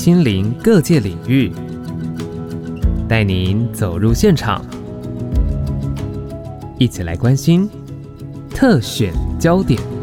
亲临各界领域，带您走入现场，一起来关心特选焦点。